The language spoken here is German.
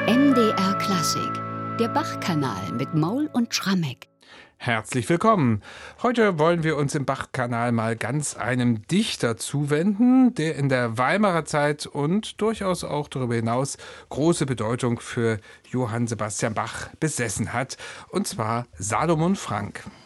MDR Klassik, der Bach-Kanal mit Maul und Schrammeck. Herzlich willkommen. Heute wollen wir uns im Bach-Kanal mal ganz einem Dichter zuwenden, der in der Weimarer Zeit und durchaus auch darüber hinaus große Bedeutung für Johann Sebastian Bach besessen hat, und zwar Salomon Frank.